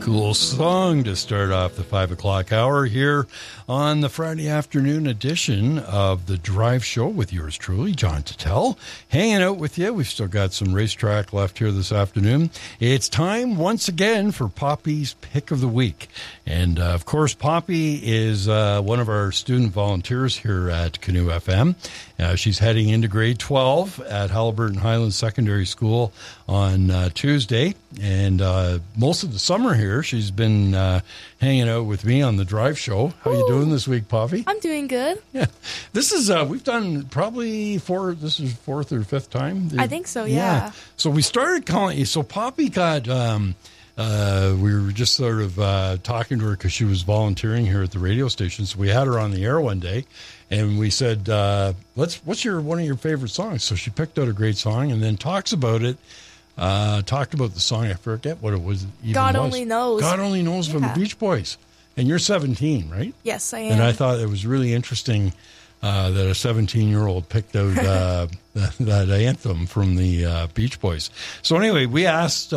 Cool song to start off the 5 o'clock hour here on the Friday afternoon edition of the Drive Show with yours truly, John Tuttle, hanging out with you. We've still got some racetrack left here this afternoon. It's time once again for Poppy's Pick of the Week. And of course, Poppy is one of our student volunteers here at Canoe FM. She's heading into grade 12 at Halliburton Highlands Secondary School on Tuesday. And most of the summer here, she's been hanging out with me on the Drive Show. How are you doing this week, Poppy? I'm doing good. Yeah. This is, we've done probably this is fourth or fifth time? I think so, yeah. So we started calling, so Poppy got, we were just sort of talking to her because she was volunteering here at the radio station. So we had her on the air one day and we said, what's one of your favorite songs? So she picked out a great song and then talks about it. Talked about the song. I forget what it was. God Only Knows. God Only Knows from the Beach Boys. And you're 17, right? Yes, I am. And I thought it was really interesting that a 17-year-old picked out that anthem from the Beach Boys. So anyway, we asked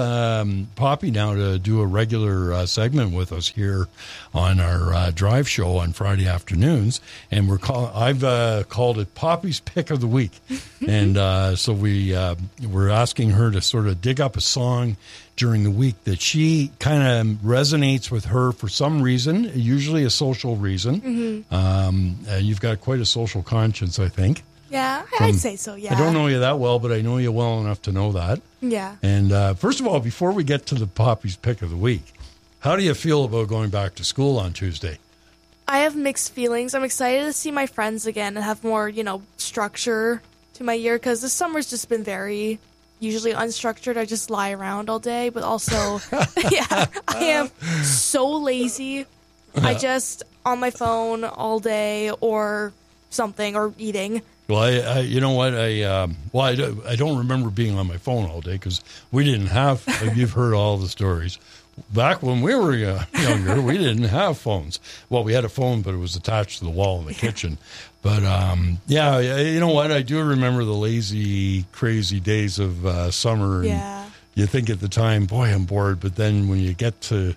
Poppy now to do a regular segment with us here on our Drive Show on Friday afternoons, and I've called it Poppy's Pick of the Week. And so we're asking her to sort of dig up a song during the week that she kind of resonates with her for some reason, usually a social reason. Mm-hmm. You've got quite a social conscience, I think. Yeah, I'd say so, yeah. I don't know you that well, but I know you well enough to know that. Yeah. And first of all, before we get to the Poppy's Pick of the Week, how do you feel about going back to school on Tuesday? I have mixed feelings. I'm excited to see my friends again and have more, structure to my year, because this summer's just been very usually unstructured. I just lie around all day, but also, I am so lazy. I just on my phone all day or something, or eating. Well, I you know what? I don't remember being on my phone all day because we didn't have, you've heard all the stories. Back when we were younger, we didn't have phones. Well, we had a phone, but it was attached to the wall in the kitchen. But, you know what? I do remember the lazy, crazy days of summer. And you think at the time, boy, I'm bored. But then when you get to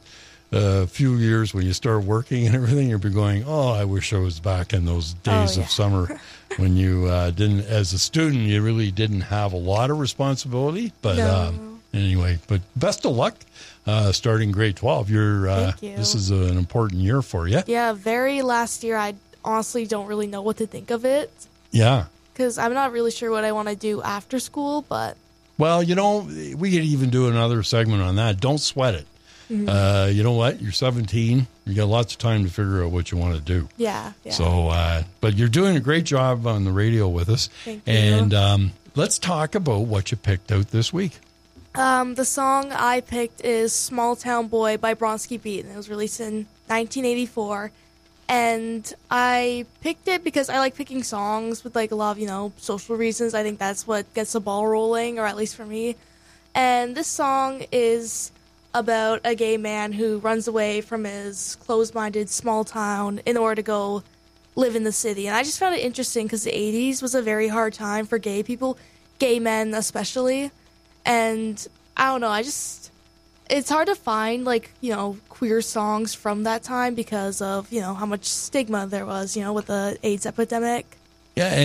a few years, when you start working and everything, you'll be going, oh, I wish I was back in those days of summer when you didn't, as a student, you really didn't have a lot of responsibility. But anyway, but best of luck. Starting grade 12, Thank you. This is an important year for you. Yeah, very last year. I honestly don't really know what to think of it. Yeah. Because I'm not really sure what I want to do after school, but... Well, we could even do another segment on that. Don't sweat it. Mm-hmm. You know what? You're 17. You got lots of time to figure out what you want to do. Yeah. So, but you're doing a great job on the radio with us. Thank you. And let's talk about what you picked out this week. The song I picked is Small Town Boy by Bronski Beat, and it was released in 1984. And I picked it because I like picking songs with, a lot of, social reasons. I think that's what gets the ball rolling, or at least for me. And this song is about a gay man who runs away from his closed-minded small town in order to go live in the city. And I just found it interesting because the 80s was a very hard time for gay people, gay men especially. And I don't know, it's hard to find, queer songs from that time because of, how much stigma there was, with the AIDS epidemic. Yeah,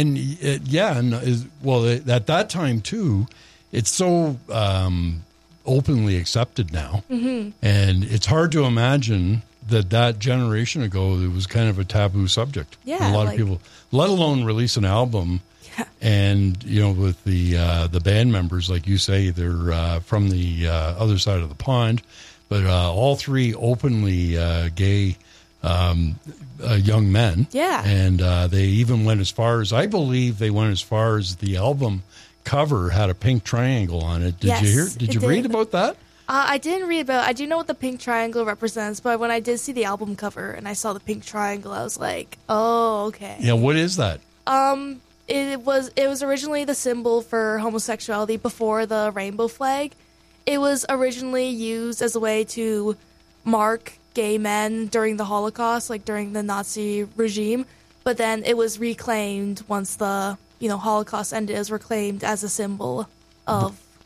at that time, too, it's so openly accepted now. Mm-hmm. And it's hard to imagine that generation ago, it was kind of a taboo subject. Yeah. A lot of people, let alone release an album. And, with the band members, like you say, they're from the other side of the pond, but all three openly gay young men. Yeah. And they even went as far as, I believe they went as far as the album cover had a pink triangle on it. Did you read about that? I didn't read about it. I do know what the pink triangle represents, but when I did see the album cover and I saw the pink triangle, I was like, oh, okay. Yeah, what is that? It was originally the symbol for homosexuality before the rainbow flag. It was originally used as a way to mark gay men during the Holocaust, during the Nazi regime. But then it was reclaimed once the Holocaust ended. It was reclaimed as a symbol of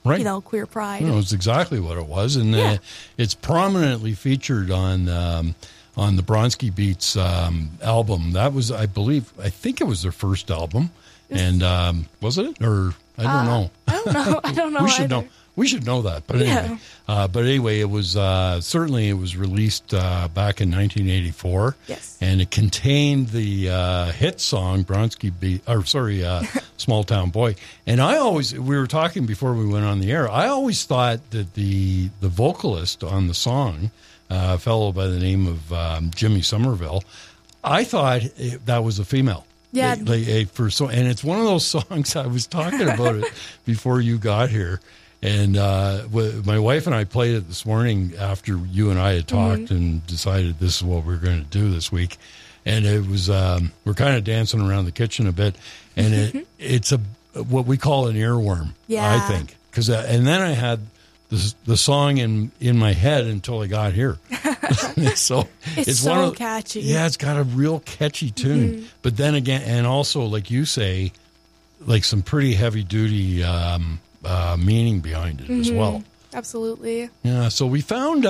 Right. queer pride. It's exactly what it was, and it's prominently featured on the Bronski Beats album. That was, I think it was their first album, and was it? Or I don't know. I don't know. We should know. We should know that. But anyway, it was certainly it was released back in 1984. Yes. And it contained the hit song Small Town Boy. And we were talking before we went on the air. I always thought that the vocalist on the song, a fellow by the name of Jimmy Somerville, I thought that was a female. Yeah. And it's one of those songs I was talking about it before you got here. And my wife and I played it this morning after you and I had talked and decided this is what we're going to do this week. And it was we're kind of dancing around the kitchen a bit, and it's what we call an earworm, I think. And then I had the song in my head until I got here. So it's so catchy. Yeah, it's got a real catchy tune. But then again, and also like you say, like some pretty heavy duty. Meaning behind it as well. Absolutely. Yeah. So we found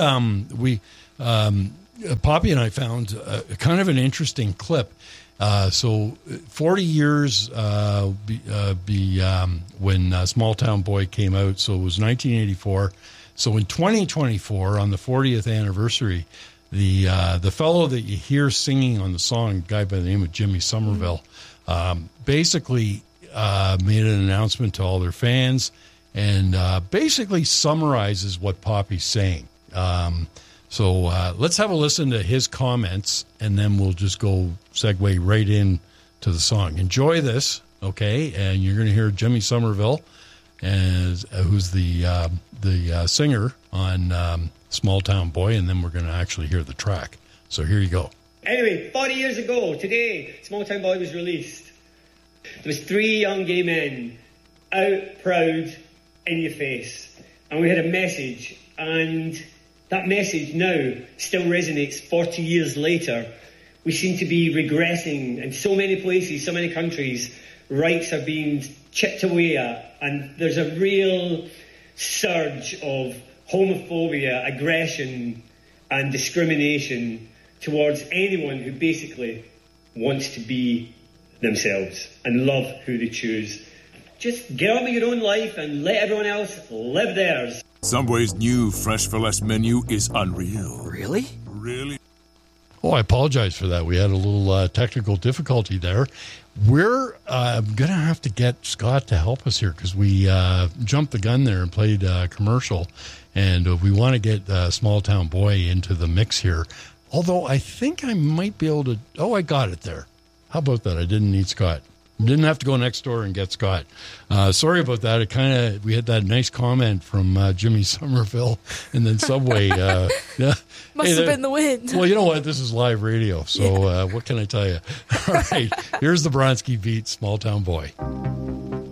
Poppy and I found kind of an interesting clip. So 40 years when Small Town Boy came out. So it was 1984. So in 2024, on the 40th anniversary, the fellow that you hear singing on the song, a guy by the name of Jimmy Somerville, basically made an announcement to all their fans and basically summarizes what Poppy's saying. So let's have a listen to his comments, and then we'll just segue right in to the song. Enjoy this, okay? And you're going to hear Jimmy Somerville, who's the singer on Small Town Boy, and then we're going to actually hear the track. So here you go. Anyway, 40 years ago, today, Small Town Boy was released. There was 3 young gay men out proud in your face. And we had a message. And that message now still resonates 40 years later. We seem to be regressing in so many places, so many countries. Rights are being chipped away at. And there's a real surge of homophobia, aggression and discrimination towards anyone who basically wants to be themselves and love who they choose. Just get on with your own life and let everyone else live theirs. Subway's new Fresh for Less menu is unreal. Really? Really? Oh, I apologize for that. We had a little technical difficulty there. We're going to have to get Scott to help us here because we jumped the gun there and played a commercial, and we want to get Small Town Boy into the mix here. Although I think I might be able to... Oh, I got it there. How about that? I didn't need Scott. Didn't have to go next door and get Scott. Sorry about that. We had that nice comment from Jimmy Somerville, and then Subway. Must have been the wind. Well, you know what? This is live radio, so what can I tell you? All right, here's the Bronski Beat, Small Town Boy.